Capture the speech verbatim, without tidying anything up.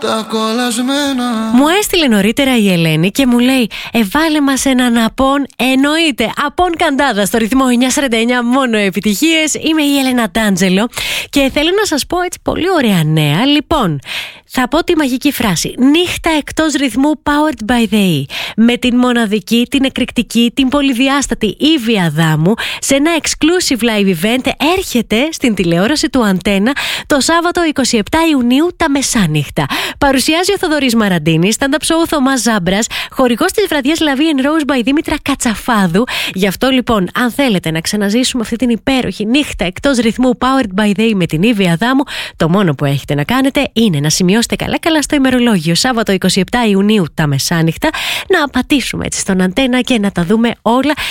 Τα κολλασμένα. Μου έστειλε νωρίτερα η Ελένη και μου λέει: εβάλε μας έναν Απόν. Εννοείται, Απόν Καντάδα στο ρυθμό εννιακόσια σαράντα εννιά, μόνο επιτυχίες. Είμαι η Έλενα Τάντζελο και θέλω να σας πω έτσι πολύ ωραία νέα. Λοιπόν, θα πω τη μαγική φράση: νύχτα εκτός ρυθμού powered by the E. Με την μοναδική, την εκρηκτική, την πολυδιάστατη Ήβη Αδάμου σε ένα exclusive live event έρχεται στην τηλεόραση του Αντένα το Σάββατο εικοστή εβδόμη Ιουνίου τα μεσάνυχτα. Παρουσιάζει ο Θοδωρής Μαραντίνης, stand-up show Θωμάς Ζάμπρας, χορηγός της βραδιάς Λαβή and Rose by Δήμητρα Κατσαφάδου. Γι' αυτό λοιπόν, αν θέλετε να ξαναζήσουμε αυτή την υπέροχη νύχτα εκτός ρυθμού powered by the E με την Ήβη Αδάμου, το μόνο που έχετε να κάνετε είναι να σημειώσετε καλά-καλά στο ημερολόγιο Σάββατο εικοστή εβδόμη Ιουνίου τα μεσάνυχτα, να πατήσουμε έτσι στον Αντένα και να τα δούμε όλα